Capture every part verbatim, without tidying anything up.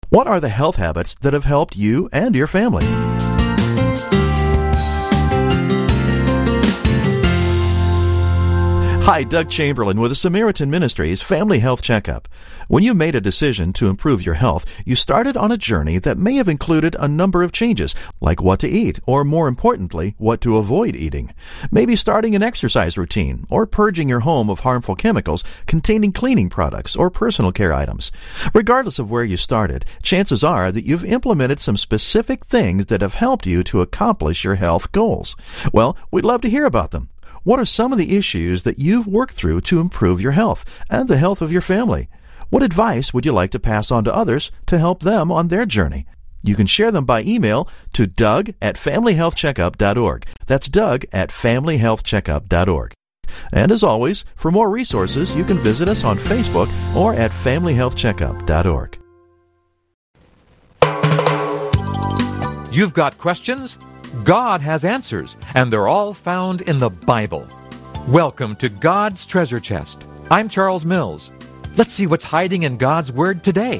What are the health habits that have helped you and your family? Hi, Doug Chamberlain with the Samaritan Ministries Family Health Checkup. When you made a decision to improve your health, you started on a journey that may have included a number of changes, like what to eat, or more importantly, what to avoid eating. Maybe starting an exercise routine, or purging your home of harmful chemicals containing cleaning products or personal care items. Regardless of where you started, chances are that you've implemented some specific things that have helped you to accomplish your health goals. Well, we'd love to hear about them. What are some of the issues that you've worked through to improve your health and the health of your family? What advice would you like to pass on to others to help them on their journey? You can share them by email to Doug at family health checkup dot org. That's Doug at family health checkup dot org. And as always, for more resources, you can visit us on Facebook or at family health checkup dot org. You've got questions? God has answers, and they're all found in the Bible. Welcome to God's Treasure Chest. I'm Charles Mills. Let's see what's hiding in God's Word today.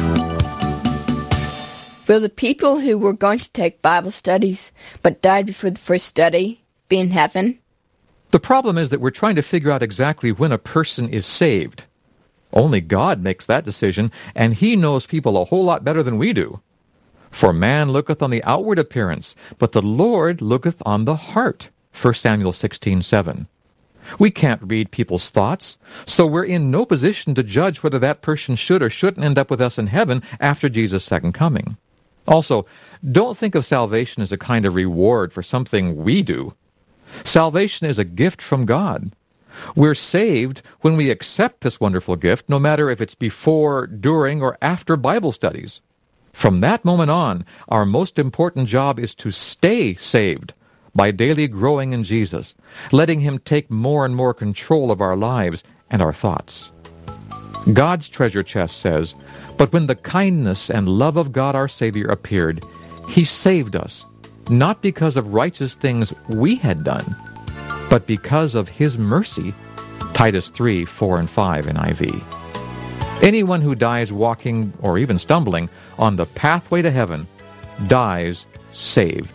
Will the people who were going to take Bible studies but died before the first study be in heaven? The problem is that we're trying to figure out exactly when a person is saved. Only God makes that decision, and He knows people a whole lot better than we do. For man looketh on the outward appearance, but the Lord looketh on the heart. First Samuel sixteen seven. We can't read people's thoughts, so we're in no position to judge whether that person should or shouldn't end up with us in heaven after Jesus' second coming. Also, don't think of salvation as a kind of reward for something we do. Salvation is a gift from God. We're saved when we accept this wonderful gift, no matter if it's before, during, or after Bible studies. From that moment on, our most important job is to stay saved by daily growing in Jesus, letting Him take more and more control of our lives and our thoughts. God's treasure chest says, "But when the kindness and love of God our Savior appeared, He saved us, not because of righteous things we had done, but because of His mercy." Titus three, four and five N I V. Anyone who dies walking, or even stumbling, on the pathway to heaven dies saved.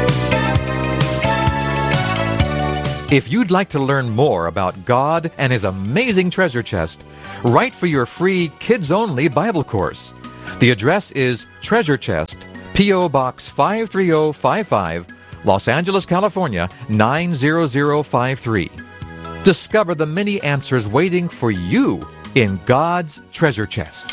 If you'd like to learn more about God and His amazing treasure chest, write for your free kids-only Bible course. The address is Treasure Chest, P O. Box five three zero five five, Los Angeles, California, nine zero zero five three. Discover the many answers waiting for you in God's treasure chest.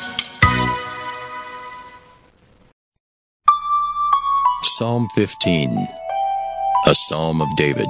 Psalm fifteen, a psalm of David.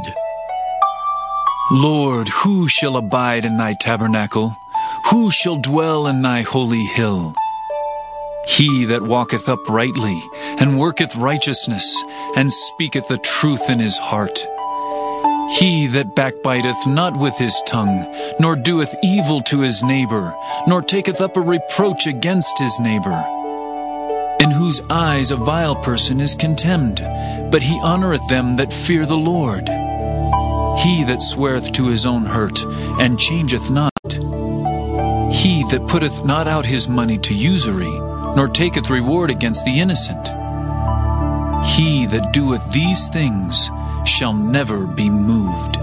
Lord, who shall abide in thy tabernacle? Who shall dwell in thy holy hill? He that walketh uprightly, and worketh righteousness, and speaketh the truth in his heart. He that backbiteth not with his tongue, nor doeth evil to his neighbor, nor taketh up a reproach against his neighbor. In whose eyes a vile person is contemned, but he honoureth them that fear the Lord. He that sweareth to his own hurt, and changeth not. He that putteth not out his money to usury, nor taketh reward against the innocent. He that doeth these things shall never be moved.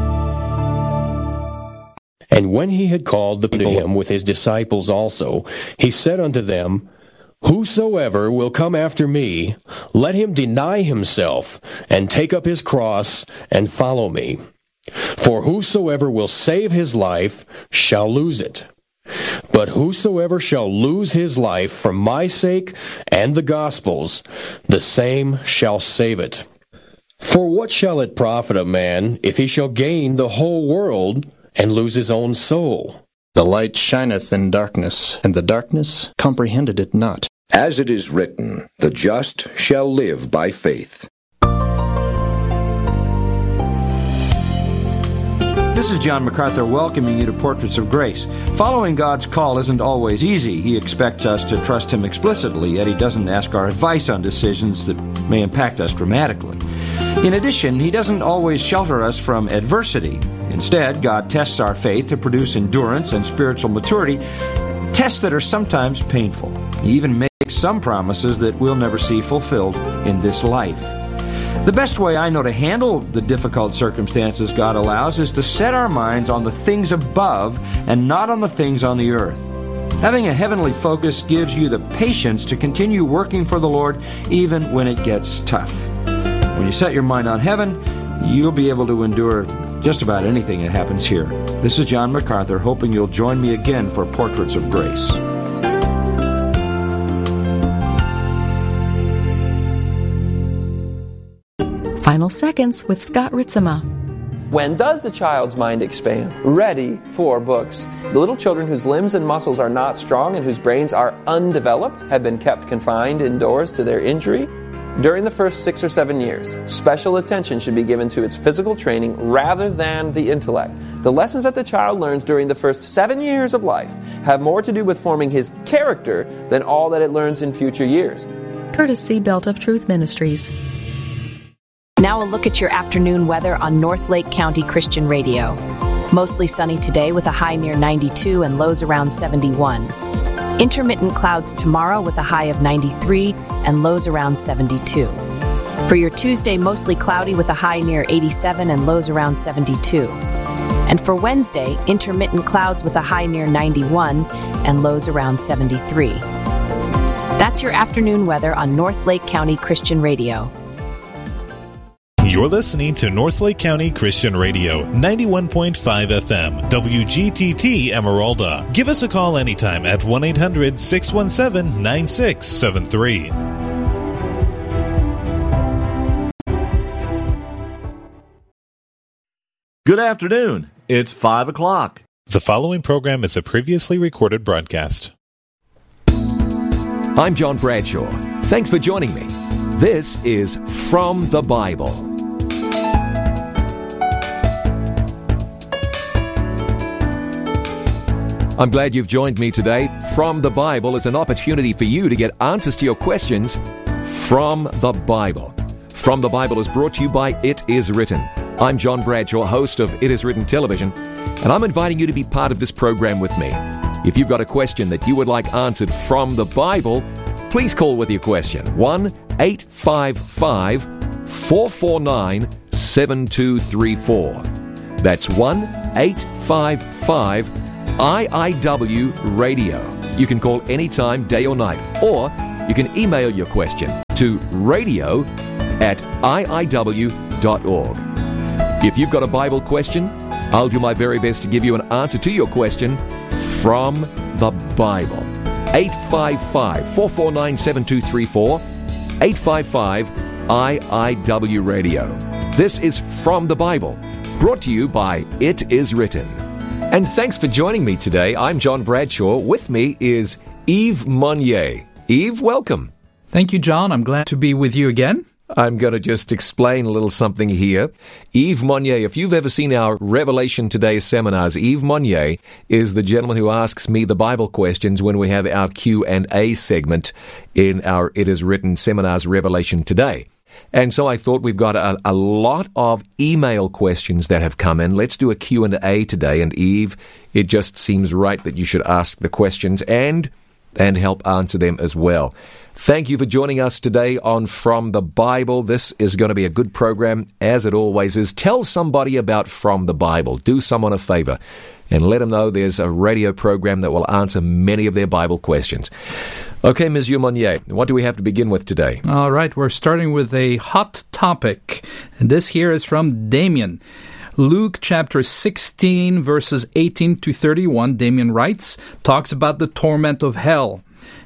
And when he had called the people to him with his disciples also, he said unto them, Whosoever will come after me, let him deny himself, and take up his cross, and follow me. For whosoever will save his life shall lose it. But whosoever shall lose his life for my sake and the gospel's, the same shall save it. For what shall it profit a man if he shall gain the whole world and lose his own soul? The light shineth in darkness, and the darkness comprehended it not. As it is written, the just shall live by faith. This is John MacArthur welcoming you to Portraits of Grace. Following God's call isn't always easy. He expects us to trust Him explicitly, yet He doesn't ask our advice on decisions that may impact us dramatically. In addition, He doesn't always shelter us from adversity. Instead, God tests our faith to produce endurance and spiritual maturity, tests that are sometimes painful. He even makes some promises that we'll never see fulfilled in this life. The best way I know to handle the difficult circumstances God allows is to set our minds on the things above and not on the things on the earth. Having a heavenly focus gives you the patience to continue working for the Lord even when it gets tough. When you set your mind on heaven, you'll be able to endure just about anything that happens here. This is John MacArthur, hoping you'll join me again for Portraits of Grace. Final Seconds with Scott Ritzema. When does the child's mind expand? Ready for books. The little children whose limbs and muscles are not strong and whose brains are undeveloped have been kept confined indoors to their injury. During the first six or seven years, special attention should be given to its physical training rather than the intellect. The lessons that the child learns during the first seven years of life have more to do with forming his character than all that it learns in future years. Courtesy Belt of Truth Ministries. Now a look at your afternoon weather on North Lake County Christian Radio. Mostly sunny today with a high near ninety-two and lows around seventy-one. Intermittent clouds tomorrow with a high of ninety-three and lows around seventy-two. For your Tuesday, mostly cloudy with a high near eighty-seven and lows around seventy-two. And for Wednesday, intermittent clouds with a high near ninety-one and lows around seventy-three. That's your afternoon weather on North Lake County Christian Radio. You're listening to North Lake County Christian Radio, ninety-one point five F M, W G T T Emeralda. Give us a call anytime at one eight hundred six one seven nine six seven three. Good afternoon. It's five o'clock. The following program is a previously recorded broadcast. I'm John Bradshaw. Thanks for joining me. This is From the Bible. I'm glad you've joined me today. From the Bible is an opportunity for you to get answers to your questions from the Bible. From the Bible is brought to you by It Is Written. I'm John Bradshaw, host of It Is Written Television, and I'm inviting you to be part of this program with me. If you've got a question that you would like answered from the Bible, please call with your question. one eight five five four four nine seven two three four. That's one eight five five I I W Radio. You can call anytime, day or night, or you can email your question to radio at I I W dot org. If you've got a Bible question, I'll do my very best to give you an answer to your question from the Bible. eight five five four four nine seven two three four, eight five five I I W Radio. This is From the Bible, brought to you by It Is Written. And thanks for joining me today. I'm John Bradshaw. With me is Yves Monnier. Yves, welcome. Thank you, John. I'm glad to be with you again. I'm going to just explain a little something here. Yves Monnier, if you've ever seen our Revelation Today seminars, Yves Monnier is the gentleman who asks me the Bible questions when we have our Q and A segment in our It Is Written seminars, Revelation Today. And so I thought we've got a, a lot of email questions that have come in. Let's do a Q and A today. And Yves, it just seems right that you should ask the questions and and help answer them as well. Thank you for joining us today on From the Bible. This is going to be a good program, as it always is. Tell somebody about From the Bible. Do someone a favor and let them know there's a radio program that will answer many of their Bible questions. Okay, Monsieur Monnier, what do we have to begin with today? All right, we're starting with a hot topic. And this here is from Damien. Luke chapter sixteen, verses eighteen to thirty-one, Damien writes, talks about the torment of hell.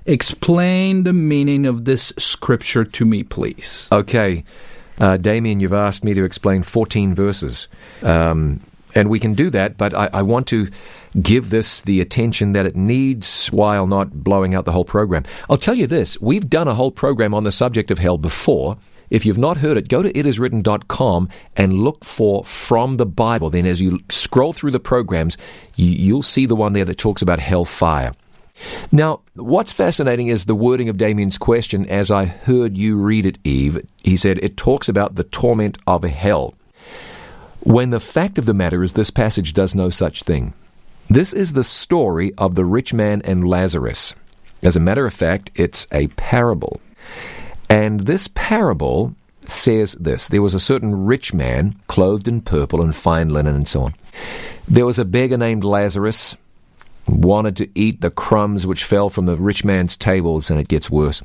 Explain the meaning of this scripture to me, please. Okay, uh, Damien, you've asked me to explain fourteen verses. Um, and we can do that, but I, I want to give this the attention that it needs while not blowing out the whole program. I'll tell you this, we've done a whole program on the subject of hell before. If you've not heard it, go to it is written dot com and look for From the Bible. Then as you scroll through the programs, you, you'll see the one there that talks about hellfire. Now, what's fascinating is the wording of Damien's question as I heard you read it, Yves. He said it talks about the torment of hell, when the fact of the matter is this passage does no such thing. This is the story of the rich man and Lazarus. As a matter of fact, it's a parable. And this parable says this. There was a certain rich man, clothed in purple and fine linen and so on. There was a beggar named Lazarus, wanted to eat the crumbs which fell from the rich man's tables, and it gets worse.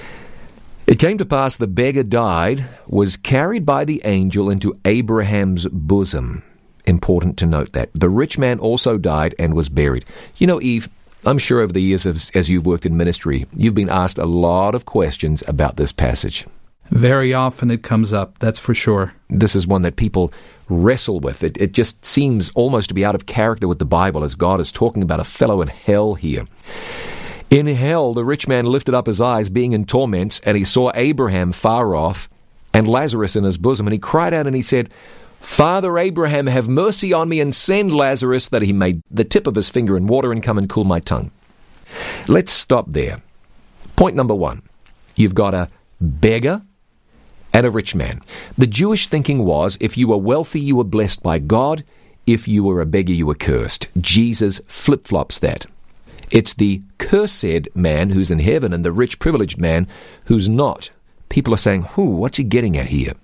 It came to pass the beggar died, was carried by the angel into Abraham's bosom. Important to note that. The rich man also died and was buried. You know, Eve, I'm sure over the years as, as you've worked in ministry, you've been asked a lot of questions about this passage. Very often it comes up, that's for sure. This is one that people wrestle with. It, it just seems almost to be out of character with the Bible, as God is talking about a fellow in hell here. In hell, the rich man lifted up his eyes, being in torments, and he saw Abraham far off, and Lazarus in his bosom, and he cried out and he said, Father Abraham, have mercy on me, and send Lazarus, that he may the tip of his finger in water and come and cool my tongue. Let's stop there. Point number one. You've got a beggar and a rich man. The Jewish thinking was, if you were wealthy, you were blessed by God. If you were a beggar, you were cursed. Jesus flip-flops that. It's the cursed man who's in heaven and the rich, privileged man who's not. People are saying, who? What's he getting at here?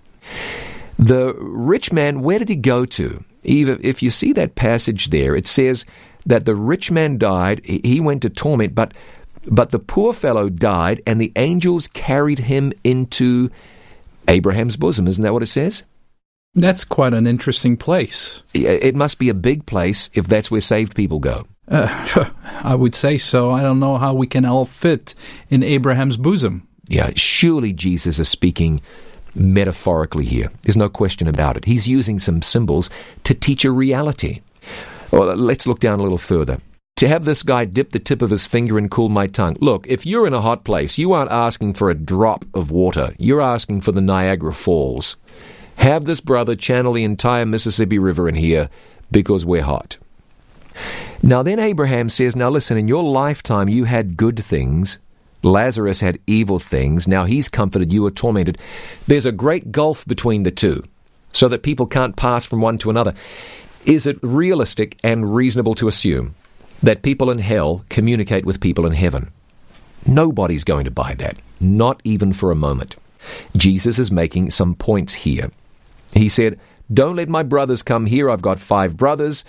The rich man, where did he go to? Eve, if you see that passage there, it says that the rich man died, he went to torment, but but the poor fellow died, and the angels carried him into Abraham's bosom. Isn't that what it says? That's quite an interesting place. It must be a big place if that's where saved people go. Uh, I would say so. I don't know how we can all fit in Abraham's bosom. Yeah, surely Jesus is speaking metaphorically here. There's no question about it. He's using some symbols to teach a reality. Well, let's look down a little further. To have this guy dip the tip of his finger and cool my tongue. Look, if you're in a hot place, you aren't asking for a drop of water. You're asking for the Niagara Falls. Have this brother channel the entire Mississippi River in here because we're hot. Now then Abraham says, now listen, in your lifetime you had good things. Lazarus had evil things. Now he's comforted, you are tormented. There's a great gulf between the two, so that people can't pass from one to another. Is it realistic and reasonable to assume that people in hell communicate with people in heaven? Nobody's going to buy that, not even for a moment. Jesus is making some points here. He said, don't let my brothers come here. I've got five brothers.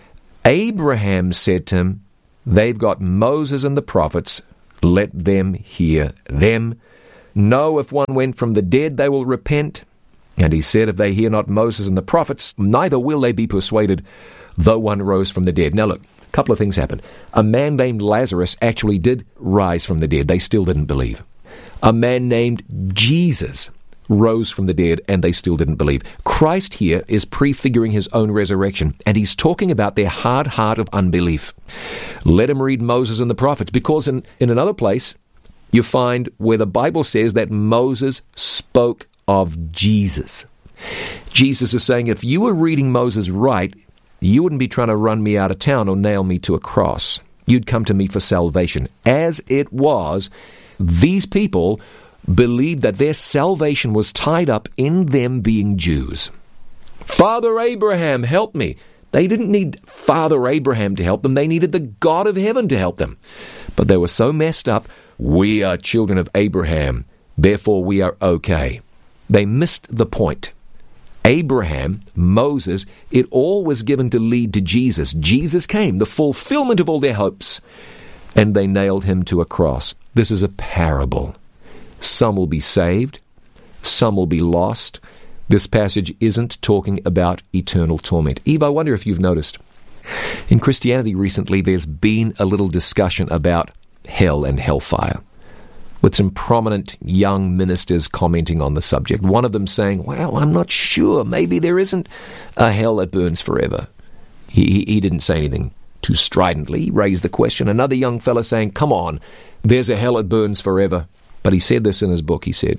Abraham said to him, they've got Moses and the prophets. Let them hear them. No, if one went from the dead, they will repent. And he said, if they hear not Moses and the prophets, neither will they be persuaded, though one rose from the dead. Now look, a couple of things happened. A man named Lazarus actually did rise from the dead. They still didn't believe. A man named Jesus rose from the dead, and they still didn't believe. Christ here is prefiguring his own resurrection, and he's talking about their hard heart of unbelief. Let him read Moses and the prophets, because in, in another place, you find where the Bible says that Moses spoke of Jesus. Jesus is saying, if you were reading Moses right, you wouldn't be trying to run me out of town or nail me to a cross. You'd come to me for salvation. As it was, these people believed that their salvation was tied up in them being Jews. Father Abraham, help me. They didn't need Father Abraham to help them. They needed the God of heaven to help them. But they were so messed up, we are children of Abraham, therefore we are okay. They missed the point. Abraham, Moses, it all was given to lead to Jesus. Jesus came, the fulfillment of all their hopes, and they nailed him to a cross. This is a parable. Some will be saved, some will be lost. This passage isn't talking about eternal torment. Eve, I wonder if you've noticed, in Christianity recently there's been a little discussion about hell and hellfire, with some prominent young ministers commenting on the subject. One of them saying, well, I'm not sure, maybe there isn't a hell that burns forever. He, he, he didn't say anything too stridently. He raised the question. Another young fella saying, come on, there's a hell that burns forever. But he said this in his book. He said,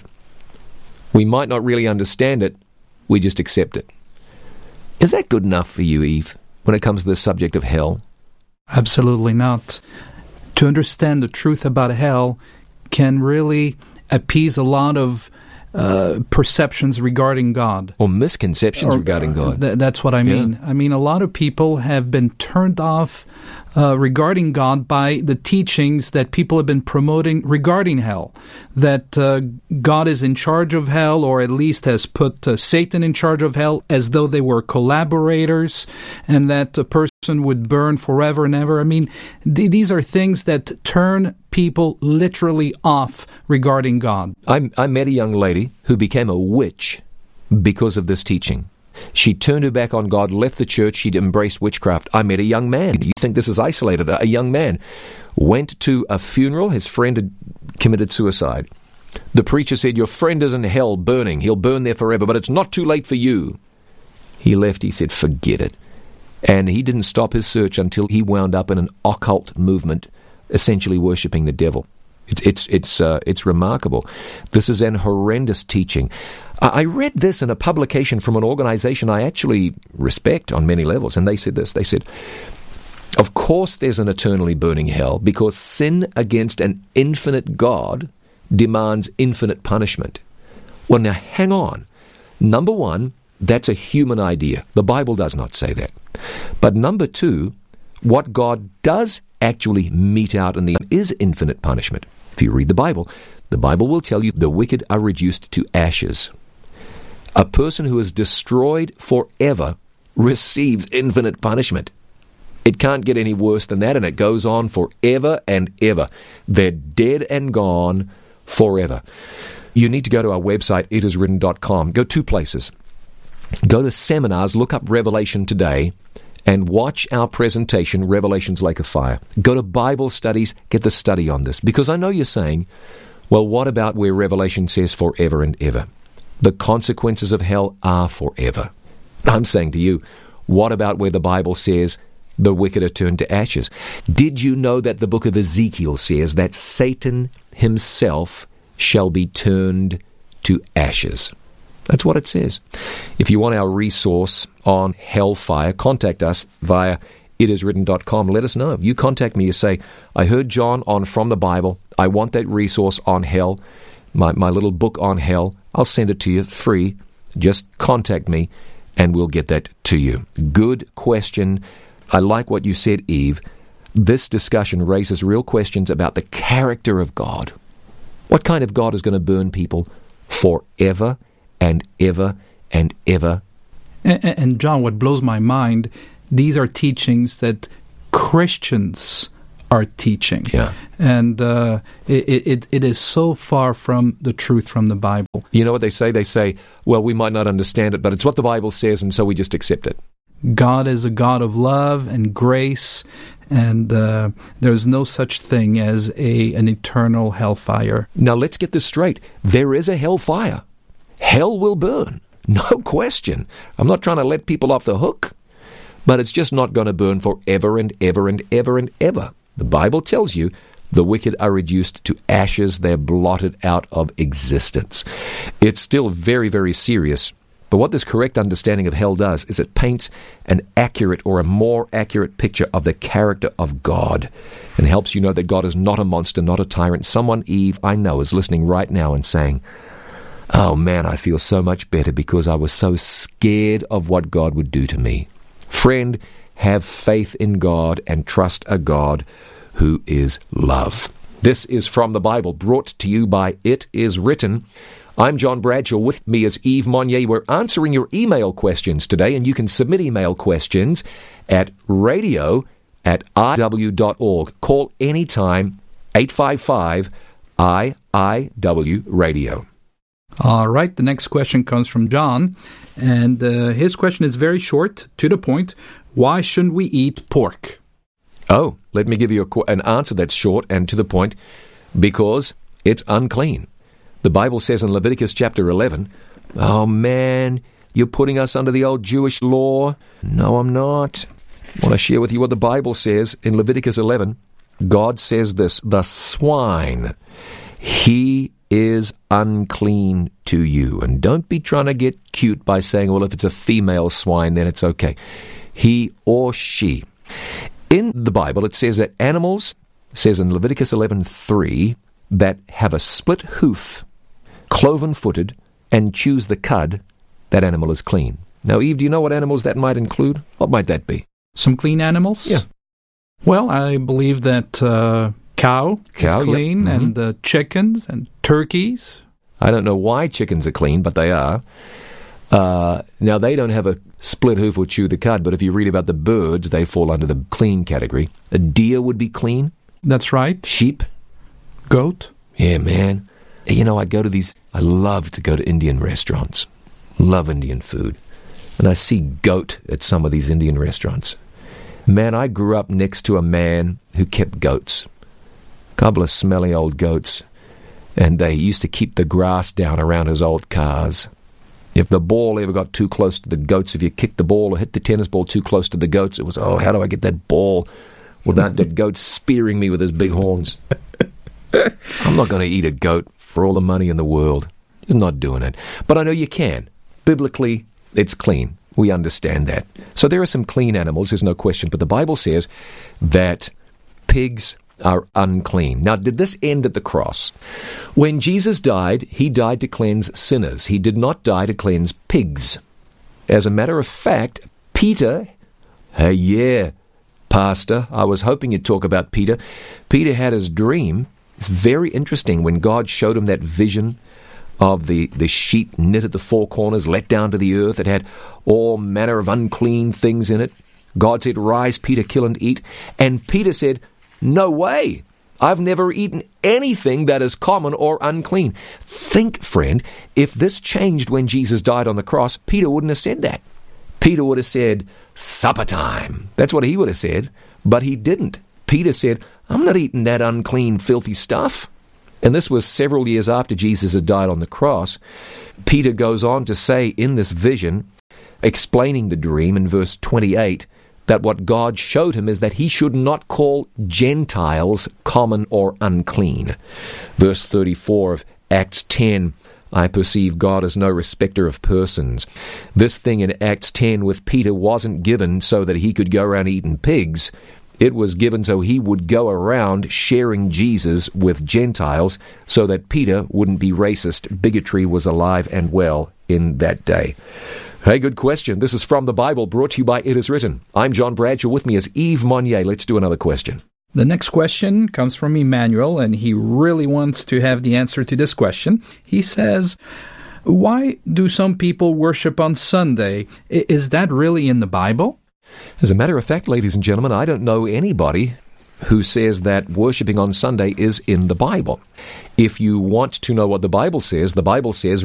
we might not really understand it, we just accept it. Is that good enough for you, Eve, when it comes to the subject of hell? Absolutely not. To understand the truth about hell can really appease a lot of uh, perceptions regarding God. Or misconceptions Or, regarding God. Th- that's what I mean. Yeah. I mean, a lot of people have been turned off uh, regarding God by the teachings that people have been promoting regarding hell. That uh, God is in charge of hell, or at least has put uh, Satan in charge of hell, as though they were collaborators, and that a person would burn forever and ever. I mean, th- these are things that turn people literally off regarding God. I, I met a young lady who became a witch because of this teaching. She turned her back on God, left the church, she'd embraced witchcraft. I met a young man. You think this is isolated? A young man went to a funeral. His friend had committed suicide. The preacher said, your friend is in hell burning. He'll burn there forever, but it's not too late for you. He left. He said, forget it. And he didn't stop his search until he wound up in an occult movement, essentially worshipping the devil. It's it's it's uh, it's remarkable. This is an horrendous teaching. I read this in a publication from an organization I actually respect on many levels, and they said this. They said, of course there's an eternally burning hell, because sin against an infinite God demands infinite punishment. Well, now, hang on. Number one, that's a human idea. The Bible does not say that. But number two, what God does actually mete out in the end is infinite punishment. If you read the Bible, the Bible will tell you the wicked are reduced to ashes. A person who is destroyed forever receives infinite punishment. It can't get any worse than that, and it goes on forever and ever. They're dead and gone forever. You need to go to our website, it is written dot com. Go two places. Go to seminars, look up Revelation Today, and watch our presentation, Revelation's Lake of Fire. Go to Bible studies, get the study on this. Because I know you're saying, well, what about where Revelation says forever and ever? The consequences of hell are forever. I'm saying to you, what about where the Bible says the wicked are turned to ashes? Did you know that the book of Ezekiel says that Satan himself shall be turned to ashes? That's what it says. If you want our resource on hellfire, contact us via it is written dot com. Let us know. You contact me, you say, I heard John on From the Bible. I want that resource on hell, my, my little book on hell. I'll send it to you free. Just contact me, and we'll get that to you. Good question. I like what you said, Eve. This discussion raises real questions about the character of God. What kind of God is going to burn people forever and ever and ever? And, and John, what blows my mind, these are teachings that Christians are teaching. Yeah. And uh, it, it it is so far from the truth from the Bible. You know what they say? They say, well, we might not understand it, but it's what the Bible says, and so we just accept it. God is a God of love and grace, and uh, there's no such thing as a an eternal hellfire. Now, let's get this straight. There is a hellfire. Hell will burn. No question. I'm not trying to let people off the hook, but it's just not going to burn forever and ever and ever and ever. The Bible tells you the wicked are reduced to ashes. They're blotted out of existence. It's still very, very serious. But what this correct understanding of hell does is it paints an accurate or a more accurate picture of the character of God and helps you know that God is not a monster, not a tyrant. Someone, Eve, I know, is listening right now and saying, oh man, I feel so much better because I was so scared of what God would do to me. Friend, have faith in God and trust a God who is love. This is From the Bible, brought to you by It Is Written. I'm John Bradshaw. With me is Yves Monnier. We're answering your email questions today, and you can submit email questions at radio at I W dot org. Call anytime, eight five five I I W radio. All right, the next question comes from John, and uh, his question is very short, to the point. Why shouldn't we eat pork? Oh, let me give you a, an answer that's short and to the point. Because it's unclean. The Bible says in Leviticus chapter eleven, oh man, you're putting us under the old Jewish law. No, I'm not. I want to share with you what the Bible says in Leviticus eleven. God says this, the swine, he is unclean to you. And don't be trying to get cute by saying, well, if it's a female swine, then it's okay. He or she. In the Bible, it says that animals, it says in Leviticus eleven three, that have a split hoof, cloven-footed, and chews the cud, that animal is clean. Now, Eve, do you know what animals that might include? What might that be? Some clean animals? Yeah. Well, I believe that uh, cow, cow is clean, yep. mm-hmm. and uh, chickens and turkeys. I don't know why chickens are clean, but they are. Uh, now, they don't have a split hoof or chew the cud, but if you read about the birds, they fall under the clean category. A deer would be clean. That's right. Sheep. Goat. Yeah, man. You know, I go to these, I love to go to Indian restaurants. Love Indian food. And I see goat at some of these Indian restaurants. Man, I grew up next to a man who kept goats. A couple of smelly old goats. And they used to keep the grass down around his old cars. If the ball ever got too close to the goats, if you kicked the ball or hit the tennis ball too close to the goats, it was, oh, how do I get that ball without that goat spearing me with his big horns? I'm not going to eat a goat for all the money in the world. Just not doing it. But I know you can. Biblically, it's clean. We understand that. So there are some clean animals, there's no question. But the Bible says that pigs are unclean. Now, did this end at the cross? When Jesus died, he died to cleanse sinners. He did not die to cleanse pigs. As a matter of fact, Peter, hey, yeah, Pastor, I was hoping you'd talk about Peter. Peter had his dream. It's very interesting when God showed him that vision of the, the sheet knit at the four corners, let down to the earth. It had all manner of unclean things in it. God said, rise, Peter, kill and eat. And Peter said, no way. I've never eaten anything that is common or unclean. Think, friend, if this changed when Jesus died on the cross, Peter wouldn't have said that. Peter would have said, supper time. That's what he would have said, but he didn't. Peter said, I'm not eating that unclean, filthy stuff. And this was several years after Jesus had died on the cross. Peter goes on to say in this vision, explaining the dream in verse twenty-eight, that what God showed him is that he should not call Gentiles common or unclean. Verse thirty-four of Acts ten, I perceive God as no respecter of persons. This thing in Acts ten with Peter wasn't given so that he could go around eating pigs. It was given so he would go around sharing Jesus with Gentiles so that Peter wouldn't be racist. Bigotry was alive and well in that day. Hey, good question. This is From the Bible, brought to you by It Is Written. I'm John Bradshaw. With me is Yves Monnier. Let's do another question. The next question comes from Emmanuel, and he really wants to have the answer to this question. He says, why do some people worship on Sunday? Is that really in the Bible? As a matter of fact, ladies and gentlemen, I don't know anybody who says that worshiping on Sunday is in the Bible. If you want to know what the Bible says, the Bible says,